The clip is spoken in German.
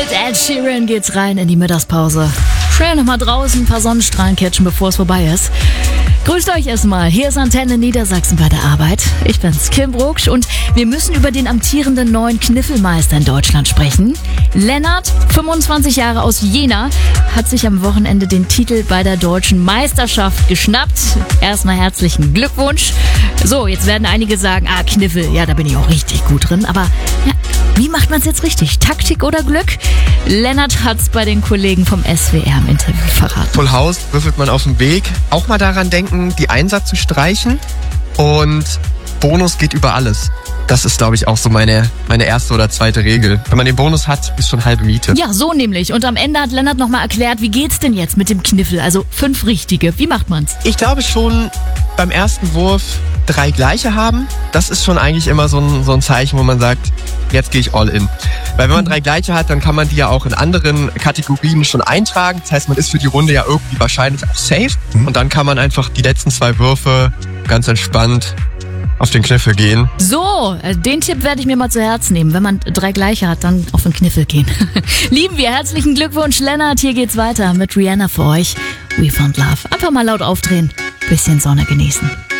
Mit Ed Sheeran geht's rein in die Mittagspause. Schnell nochmal draußen ein paar Sonnenstrahlen catchen, bevor es vorbei ist. Grüßt euch erstmal. Hier ist Antenne Niedersachsen bei der Arbeit. Ich bin's, Kim Brugsch, und wir müssen über den amtierenden neuen Kniffelmeister in Deutschland sprechen. Lennart, 25 Jahre aus Jena, hat sich am Wochenende den Titel bei der deutschen Meisterschaft geschnappt. Erstmal herzlichen Glückwunsch. So, jetzt werden einige sagen, Kniffel, ja, da bin ich auch richtig gut drin. Aber ja, wie macht man's jetzt richtig? Taktik oder Glück? Lennart hat's bei den Kollegen vom SWR im Interview verraten. Full House würfelt man auf dem Weg. Auch mal daran denken, die Einsatz zu streichen. Und Bonus geht über alles. Das ist, glaube ich, auch so meine erste oder zweite Regel. Wenn man den Bonus hat, ist schon halbe Miete. Ja, so nämlich. Und am Ende hat Lennart nochmal erklärt, wie geht's denn jetzt mit dem Kniffel? Also 5 richtige. Wie macht man's? Ich glaube schon, beim ersten Wurf 3 gleiche haben. Das ist schon eigentlich immer so ein Zeichen, wo man sagt, jetzt gehe ich all in. Weil wenn man 3 gleiche hat, dann kann man die ja auch in anderen Kategorien schon eintragen. Das heißt, man ist für die Runde ja irgendwie wahrscheinlich auch safe. Und dann kann man einfach die letzten 2 Würfe ganz entspannt auf den Kniffel gehen. So, den Tipp werde ich mir mal zu Herzen nehmen. Wenn man 3 gleiche hat, dann auf den Kniffel gehen. Lieben wir. Herzlichen Glückwunsch, Lennart. Hier geht's weiter mit Rihanna für euch. We Found Love. Einfach mal laut aufdrehen. Bisschen Sonne genießen.